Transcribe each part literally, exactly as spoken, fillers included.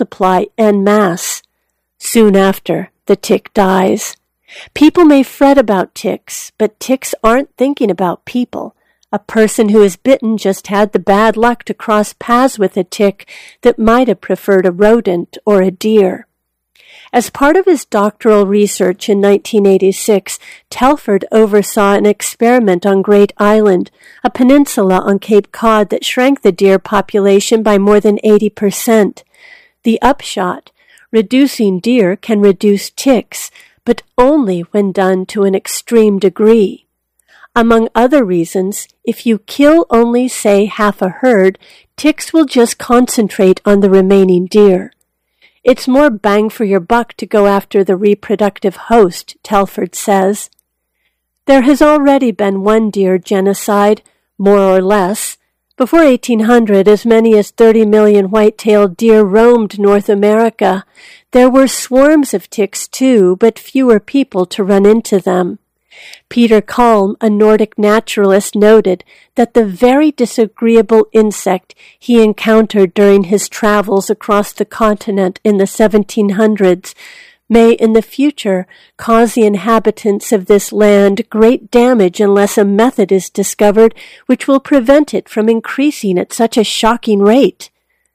multiply en masse. Soon after, the tick dies. People may fret about ticks, but ticks aren't thinking about people. A person who is bitten just had the bad luck to cross paths with a tick that might have preferred a rodent or a deer. As part of his doctoral research in nineteen eighty-six, Telford oversaw an experiment on Great Island, a peninsula on Cape Cod that shrank the deer population by more than eighty percent. The upshot: reducing deer can reduce ticks, but only when done to an extreme degree. Among other reasons, if you kill only, say, half a herd, ticks will just concentrate on the remaining deer. It's more bang for your buck to go after the reproductive host, Telford says. There has already been one deer genocide, more or less. Before eighteen hundred, as many as thirty million white-tailed deer roamed North America. There were swarms of ticks too, but fewer people to run into them. Peter Kalm, a Nordic naturalist, noted that the very disagreeable insect he encountered during his travels across the continent in the seventeen hundreds may in the future cause the inhabitants of this land great damage unless a method is discovered which will prevent it from increasing at such a shocking rate.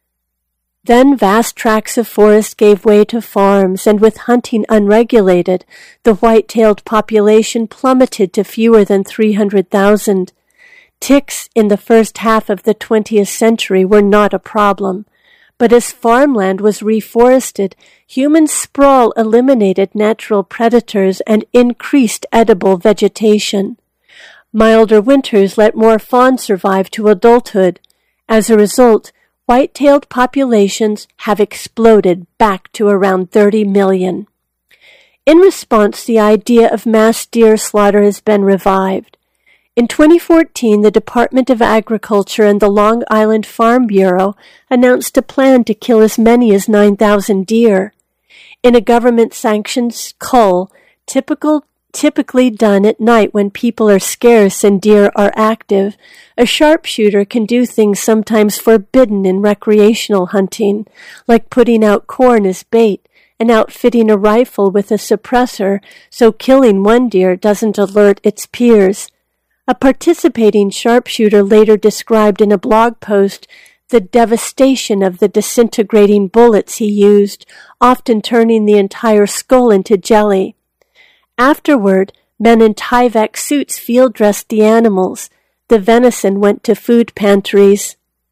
Then vast tracts of forest gave way to farms, and with hunting unregulated, the white-tailed population plummeted to fewer than three hundred thousand. Ticks in the first half of the twentieth century were not a problem, but as farmland was reforested, human sprawl eliminated natural predators and increased edible vegetation. Milder winters let more fawns survive to adulthood. As a result, white-tailed populations have exploded back to around thirty million. In response, the idea of mass deer slaughter has been revived. In twenty fourteen, the Department of Agriculture and the Long Island Farm Bureau announced a plan to kill as many as nine thousand deer. In a government-sanctioned cull, typical typically done at night when people are scarce and deer are active, a sharpshooter can do things sometimes forbidden in recreational hunting, like putting out corn as bait and outfitting a rifle with a suppressor so killing one deer doesn't alert its peers. A participating sharpshooter later described in a blog post the devastation of the disintegrating bullets he used, often turning the entire skull into jelly. Afterward, men in Tyvek suits field-dressed the animals. The venison went to food pantries.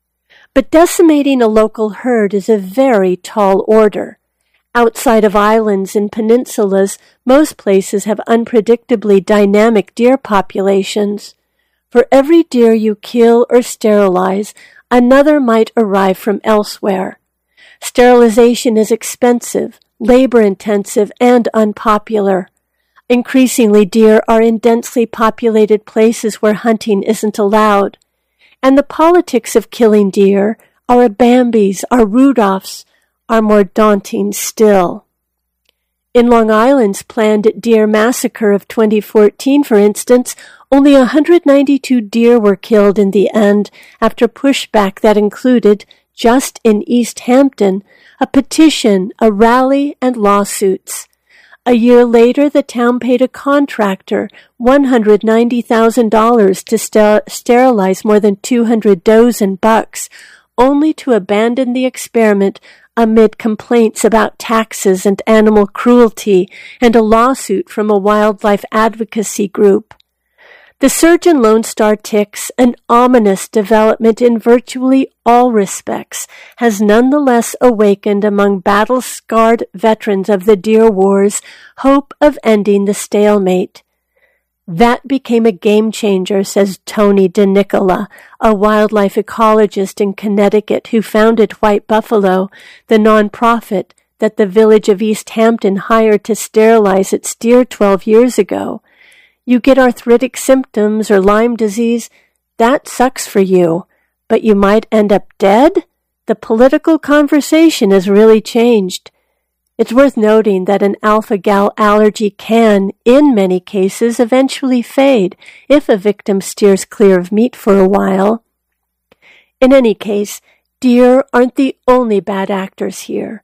But decimating a local herd is a very tall order. Outside of islands and peninsulas, most places have unpredictably dynamic deer populations. For every deer you kill or sterilize, another might arrive from elsewhere. Sterilization is expensive, labor-intensive, and unpopular. Increasingly, deer are in densely populated places where hunting isn't allowed. And the politics of killing deer, our Bambis, our Rudolphs, are more daunting still. In Long Island's planned deer massacre of twenty fourteen, for instance, only one hundred ninety-two deer were killed in the end after pushback that included, just in East Hampton, a petition, a rally, and lawsuits. A year later, the town paid a contractor one hundred ninety thousand dollars to ster- sterilize more than two hundred does and bucks, only to abandon the experiment amid complaints about taxes and animal cruelty and a lawsuit from a wildlife advocacy group. The surge in Lone Star ticks, an ominous development in virtually all respects, has nonetheless awakened among battle-scarred veterans of the deer wars hope of ending the stalemate. That became a game-changer, says Tony DeNicola, a wildlife ecologist in Connecticut who founded White Buffalo, the nonprofit that the village of East Hampton hired to sterilize its deer twelve years ago. You get arthritic symptoms or Lyme disease, that sucks for you, but you might end up dead? The political conversation has really changed. It's worth noting that an alpha-gal allergy can, in many cases, eventually fade if a victim steers clear of meat for a while. In any case, deer aren't the only bad actors here.